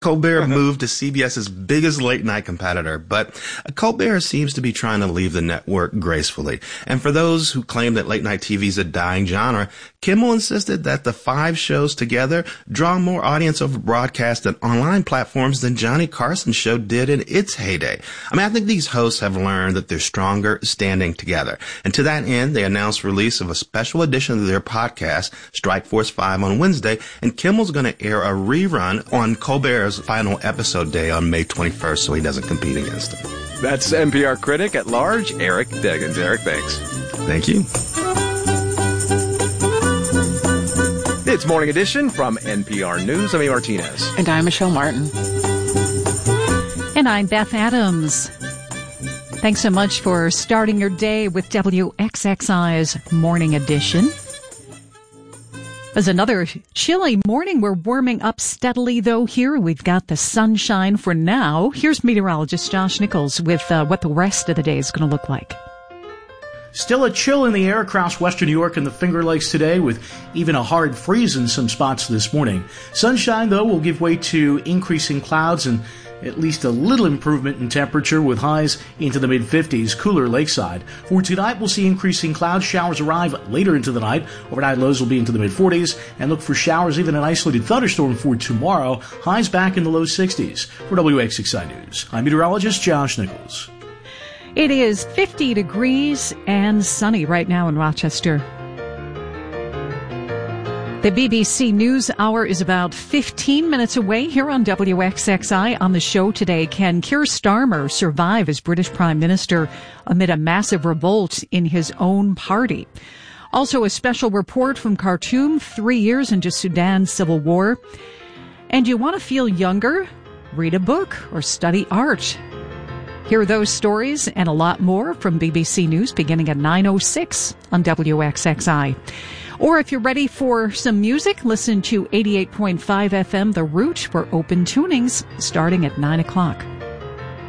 Colbert moved to CBS's biggest late-night competitor, but Colbert seems to be trying to leave the network gracefully. And for those who claim that late-night TV is a dying genre, Kimmel insisted that the 5 shows together draw more audience over broadcast and online platforms than Johnny Carson's show did in its heyday. I think these hosts have learned that they're stronger standing together. And to that end, they announced release of a special edition of their podcast, Strike Force 5, on Wednesday, and Kimmel's going to air a rerun on Colbert's final episode day on May 21st so he doesn't compete against him. That's NPR critic at large, Eric Deggans. Eric, thanks. Thank you. It's Morning Edition from NPR News. I'm A. Martinez. And I'm Michelle Martin. And I'm Beth Adams. Thanks so much for starting your day with WXXI's Morning Edition. As another chilly morning, we're warming up steadily, though, here. We've got the sunshine for now. Here's meteorologist Josh Nichols with what the rest of the day is going to look like. Still a chill in the air across western New York and the Finger Lakes today, with even a hard freeze in some spots this morning. Sunshine, though, will give way to increasing clouds and at least a little improvement in temperature with highs into the mid-50s, cooler lakeside. For tonight, we'll see increasing clouds. Showers arrive later into the night. Overnight lows will be into the mid-40s, and look for showers, even an isolated thunderstorm for tomorrow. Highs back in the low 60s. For WXXI News, I'm meteorologist Josh Nichols. It is 50 degrees and sunny right now in Rochester. The BBC News Hour is about 15 minutes away here on WXXI. On the show today, can Keir Starmer survive as British Prime Minister amid a massive revolt in his own party? Also, a special report from Khartoum, 3 years into Sudan's civil war. And you want to feel younger? Read a book or study art. Hear those stories and a lot more from BBC News beginning at 9:06 on WXXI. Or if you're ready for some music, listen to 88.5 FM The Root for open tunings starting at 9 o'clock.